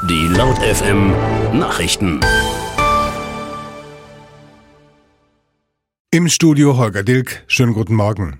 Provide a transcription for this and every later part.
Die Laut FM Nachrichten. Im Studio Holger Dilk. Schönen guten Morgen.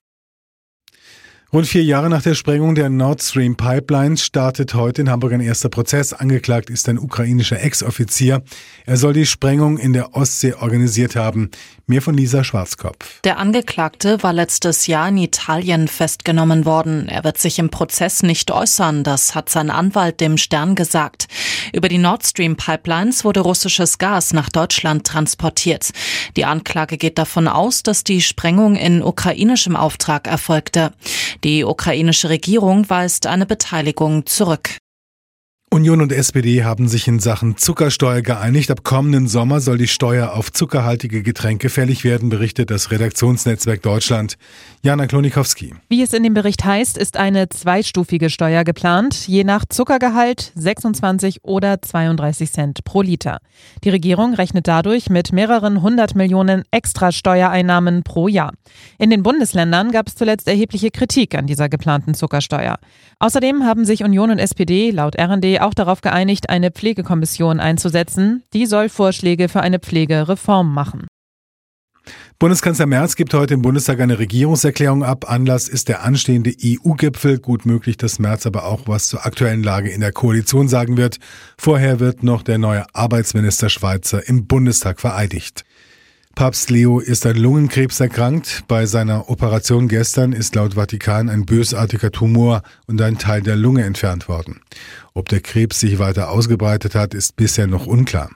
Rund 4 Jahre nach der Sprengung der Nord Stream Pipelines startet heute in Hamburg ein erster Prozess. Angeklagt ist ein ukrainischer Ex-Offizier. Er soll die Sprengung in der Ostsee organisiert haben. Mehr von Lisa Schwarzkopf. Der Angeklagte war letztes Jahr in Italien festgenommen worden. Er wird sich im Prozess nicht äußern, das hat sein Anwalt dem Stern gesagt. Über die Nord Stream Pipelines wurde russisches Gas nach Deutschland transportiert. Die Anklage geht davon aus, dass die Sprengung in ukrainischem Auftrag erfolgte. Die ukrainische Regierung weist eine Beteiligung zurück. Union und SPD haben sich in Sachen Zuckersteuer geeinigt. Ab kommenden Sommer soll die Steuer auf zuckerhaltige Getränke fällig werden, berichtet das Redaktionsnetzwerk Deutschland. Jana Klonikowski. Wie es in dem Bericht heißt, ist eine zweistufige Steuer geplant, je nach Zuckergehalt 26 oder 32 Cent pro Liter. Die Regierung rechnet dadurch mit mehreren 100 Millionen extra Steuereinnahmen pro Jahr. In den Bundesländern gab es zuletzt erhebliche Kritik an dieser geplanten Zuckersteuer. Außerdem haben sich Union und SPD laut RND auch darauf geeinigt, eine Pflegekommission einzusetzen. Die soll Vorschläge für eine Pflegereform machen. Bundeskanzler Merz gibt heute im Bundestag eine Regierungserklärung ab. Anlass ist der anstehende EU-Gipfel. Gut möglich, dass Merz aber auch was zur aktuellen Lage in der Koalition sagen wird. Vorher wird noch der neue Arbeitsminister Schweizer im Bundestag vereidigt. Papst Leo ist an Lungenkrebs erkrankt. Bei seiner Operation gestern ist laut Vatikan ein bösartiger Tumor und ein Teil der Lunge entfernt worden. Ob der Krebs sich weiter ausgebreitet hat, ist bisher noch unklar.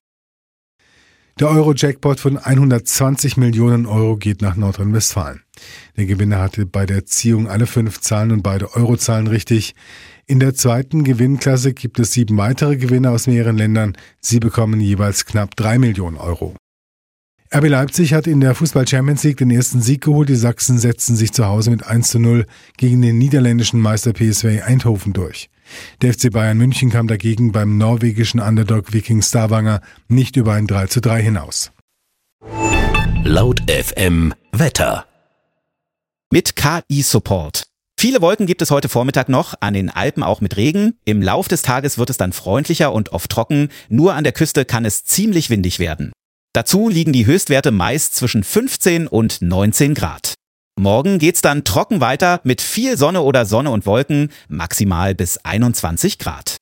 Der Euro-Jackpot von 120 Millionen Euro geht nach Nordrhein-Westfalen. Der Gewinner hatte bei der Ziehung alle 5 Zahlen und beide Eurozahlen richtig. In der zweiten Gewinnklasse gibt es 7 weitere Gewinner aus mehreren Ländern. Sie bekommen jeweils knapp 3 Millionen Euro. RB Leipzig hat in der Fußball-Champions League den ersten Sieg geholt. Die Sachsen setzten sich zu Hause mit 1:0 gegen den niederländischen Meister PSV Eindhoven durch. Der FC Bayern München kam dagegen beim norwegischen Underdog Viking Stavanger nicht über ein 3:3 hinaus. Laut FM Wetter. Mit KI-Support. Viele Wolken gibt es heute Vormittag noch, an den Alpen auch mit Regen. Im Lauf des Tages wird es dann freundlicher und oft trocken. Nur an der Küste kann es ziemlich windig werden. Dazu liegen die Höchstwerte meist zwischen 15 und 19 Grad. Morgen geht's dann trocken weiter mit viel Sonne oder Sonne und Wolken, maximal bis 21 Grad.